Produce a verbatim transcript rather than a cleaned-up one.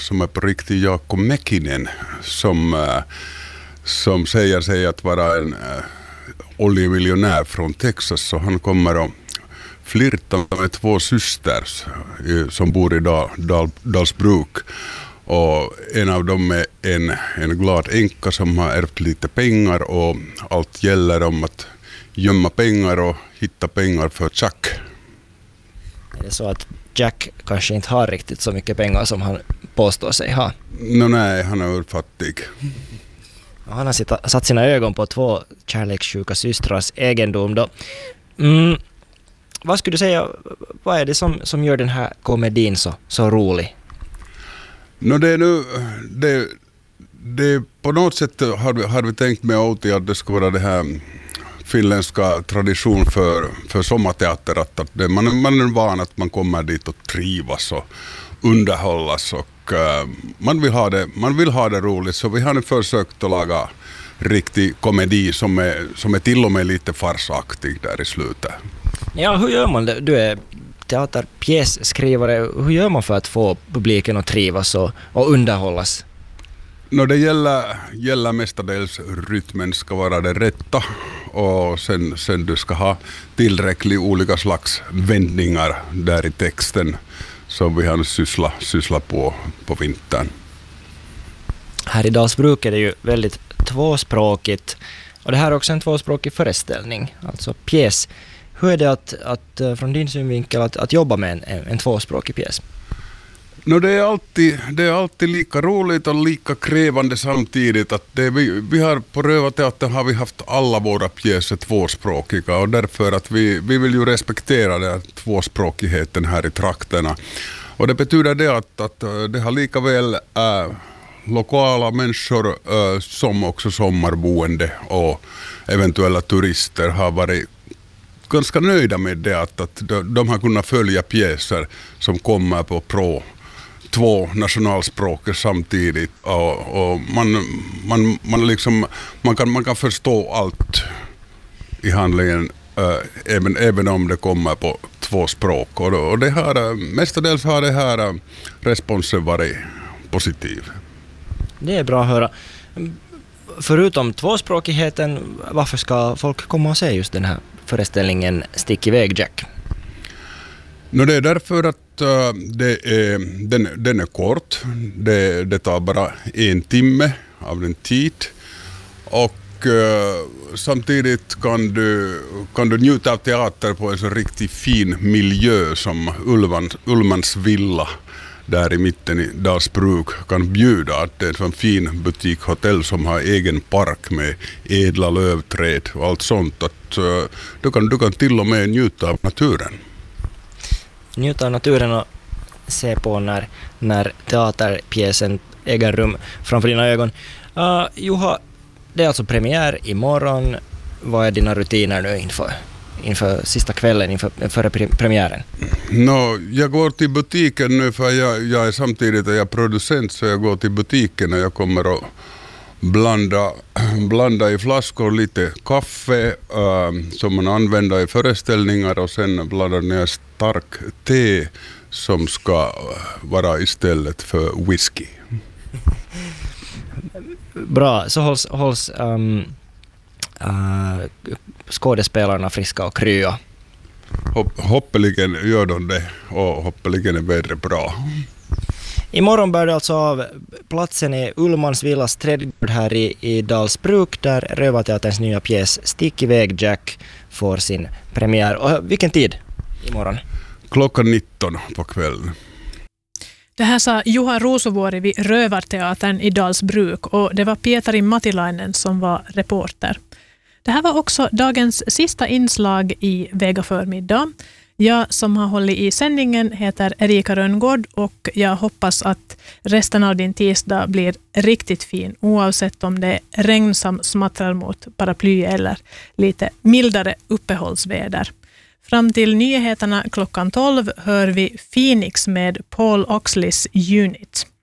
som är på riktigt Jaakko Mäkinen som, äh, som säger sig att vara en äh, oljemiljonär från Texas, så han kommer att flirta med två syster som bor i Dal, Dal, Dalsbruk. Och en av dem är en, en glad änka som har ärvt lite pengar, och allt gäller om att gömma pengar och hitta pengar för Jack. Är det så att Jack kanske inte har riktigt så mycket pengar som han påstår sig ha? No, nej, han är urfattig. Han har sitta, satt sina ögon på två kärlekssjuka systrars egendom då. Mm. Vad skulle du säga, vad är det som, som gör den här komedin så, så rolig? No, det är nu, det, det på något sätt har vi, har vi tänkt med Outi att det ska vara det här finländska tradition för, för sommarteater, att, att det, man, man är van att man kommer dit och trivas och underhållas, och uh, man, vill ha det, man vill ha det roligt, så vi har nu försökt att laga riktig komedi som är, som är till och med lite farsaktig där i slutet. Ja, hur gör man det? Du är teaterpjässkrivare. Hur gör man för att få publiken att trivas och, och underhållas? No, det gäller, gäller mestadels rytmen ska vara det rätta, och sen, sen du ska ha tillräckligt olika slags vändningar där i texten som vi har sysslat syssla på på vintern. Här i Dalsbruk är det ju väldigt tvåspråkigt, och det här är också en tvåspråkig föreställning, alltså pjäs. Hur är det att, att från din synvinkel att, att jobba med en, en tvåspråkig pjäs? No, det, är alltid, det är alltid lika roligt och lika krävande samtidigt. Att det, vi, vi har, på Rövarteatern har vi haft alla våra pjäser tvåspråkiga, och därför att vi, vi vill ju respektera den tvåspråkigheten här i trakterna. Och det betyder det att, att det har lika väl äh, lokala människor äh, som också sommarboende och eventuella turister har varit ganska nöjda med det, att, att de, de har kunnat följa pjäser som kommer på pro två nationalspråk samtidigt, och, och man, man, man, liksom, man, kan, man kan förstå allt i handlingen äh, även, även om det kommer på två språk, och, och det här, mestadels har det här äh, responsen varit positiv. Det är bra att höra. Förutom tvåspråkigheten, varför ska folk komma och se just den här föreställningen Stick iväg Jack? No, det är därför att uh, det är, den, den är kort. Det, det tar bara en timme av den tid. Och uh, samtidigt kan du, kan du njuta av teater på en så riktigt fin miljö som Ulvans, Ulmans villa där i mitten i Dalsbruk kan bjuda. Att det är en sån fin butikhotell som har egen park med edla lövträd och allt sånt. Att uh, du, kan, du kan till och med njuta av naturen. Njuta av naturen och se på när, när teaterpjäsen äger rum framför dina ögon. Uh, Juha, det är alltså premiär imorgon. Vad är dina rutiner nu inför, inför sista kvällen, inför före premiären? No, jag går till butiken nu, för jag, jag är samtidigt jag är producent, så jag går till butiken och jag kommer att blanda, blanda i flaskor lite kaffe äh, som man använder i föreställningar, och sen blandar ner stark te som ska vara istället för whisky. Bra, så hålls, hålls um, uh, skådespelarna friska och krya. Hopp, hoppeligen gör de det, och hoppeligen är vädret bra. Imorgon bär det alltså av. Platsen är Ullmans villas trädgård här i, i Dalsbruk, där Rövarteaterns nya pjäs Stick iväg Jack får sin premiär. Och vilken tid imorgon? Klockan nitton på kvällen. Det här sa Juha Rosovuori vid Rövarteatern i Dalsbruk, och det var Pietari Matilainen som var reporter. Det här var också dagens sista inslag i Vega förmiddag. Jag som har hållit i sändningen heter Erika Rönngård, och jag hoppas att resten av din tisdag blir riktigt fin, oavsett om det är regn som smattrar mot paraply eller lite mildare uppehållsväder. Fram till nyheterna klockan tolv hör vi Phoenix med Paul Oxleys Unit.